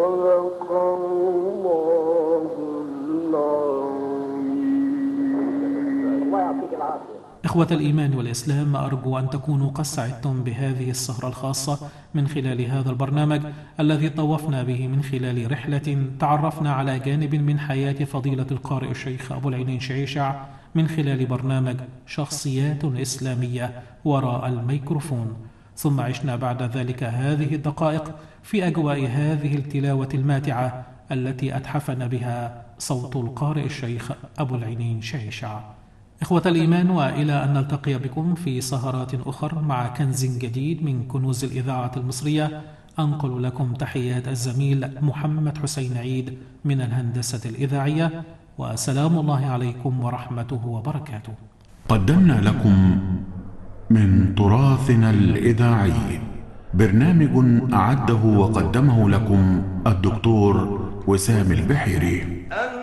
إخوة الإيمان والإسلام، أرجو أن تكونوا قد سعدتم بهذه السهرة الخاصة من خلال هذا البرنامج الذي طوفنا به من خلال رحلة تعرفنا على جانب من حياة فضيلة القارئ الشيخ أبو العينين شعيشع من خلال برنامج شخصيات إسلامية وراء الميكروفون. ثم عشنا بعد ذلك هذه الدقائق في أجواء هذه التلاوة الماتعة التي أتحفنا بها صوت القارئ الشيخ أبو العينين شعيشع. إخوة الإيمان، وإلى أن نلتقي بكم في سهرات أخر مع كنز جديد من كنوز الإذاعة المصرية، أنقل لكم تحيات الزميل محمد حسين عيد من الهندسة الإذاعية، وسلام الله عليكم ورحمته وبركاته. قدمنا لكم من تراثنا الإذاعي برنامج أعده وقدمه لكم الدكتور وسام البحيري.